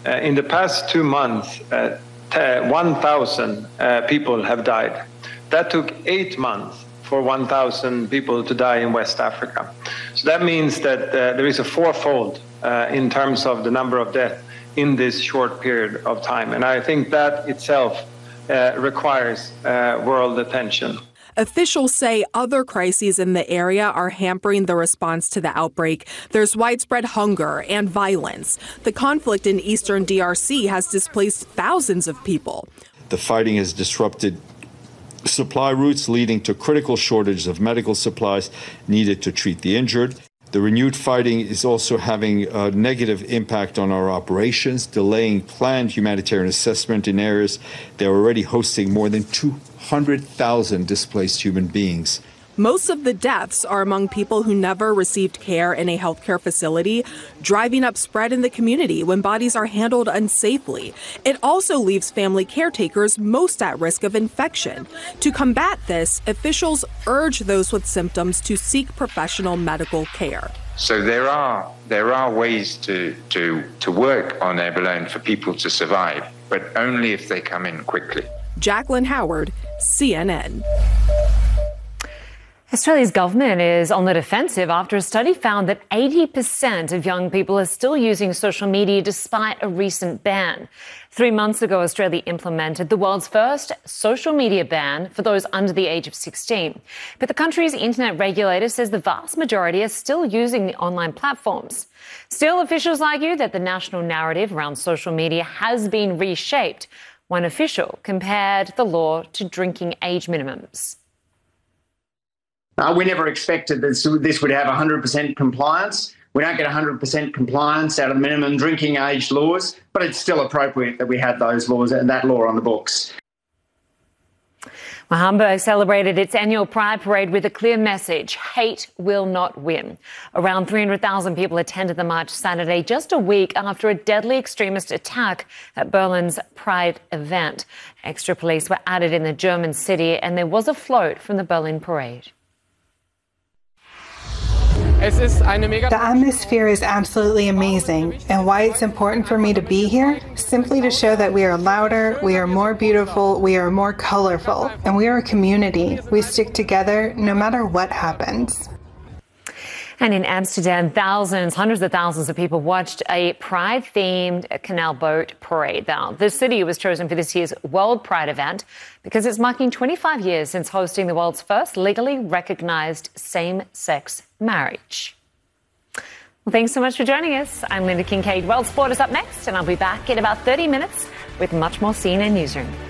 in the past 2 months, 1,000 people have died. That took 8 months for 1,000 people to die in West Africa. So that means that there is a fourfold in terms of the number of deaths in this short period of time. And I think that itself requires world attention. Officials say other crises in the area are hampering the response to the outbreak. There's widespread hunger and violence. The conflict in eastern DRC has displaced thousands of people. The fighting has disrupted supply routes, leading to critical shortages of medical supplies needed to treat the injured. The renewed fighting is also having a negative impact on our operations, delaying planned humanitarian assessment in areas that are already hosting more than 200,000 displaced human beings. Most of the deaths are among people who never received care in a healthcare facility, driving up spread in the community when bodies are handled unsafely. It also leaves family caretakers most at risk of infection. To combat this, officials urge those with symptoms to seek professional medical care. So there are ways to work on Ebola for people to survive, but only if they come in quickly. Jacqueline Howard, CNN. Australia's government is on the defensive after a study found that 80% of young people are still using social media despite a recent ban. 3 months ago, Australia implemented the world's first social media ban for those under the age of 16. But the country's internet regulator says the vast majority are still using the online platforms. Still, officials argue that the national narrative around social media has been reshaped. One official compared the law to drinking age minimums. We never expected this would have 100% compliance. We don't get 100% compliance out of the minimum drinking age laws, but it's still appropriate that we had those laws and that law on the books. Well, Hamburg celebrated its annual Pride Parade with a clear message: hate will not win. Around 300,000 people attended the march Saturday, just a week after a deadly extremist attack at Berlin's Pride event. Extra police were added in the German city, and there was a float from the Berlin parade. The atmosphere is absolutely amazing, and why it's important for me to be here? Simply to show that we are louder, we are more beautiful, we are more colorful, and we are a community. We stick together no matter what happens. And in Amsterdam, hundreds of thousands of people watched a Pride-themed canal boat parade. Now, the city was chosen for this year's World Pride event because it's marking 25 years since hosting the world's first legally recognised same-sex marriage. Well, thanks so much for joining us. I'm Linda Kincaid. World Sport is up next, and I'll be back in about 30 minutes with much more CNN Newsroom.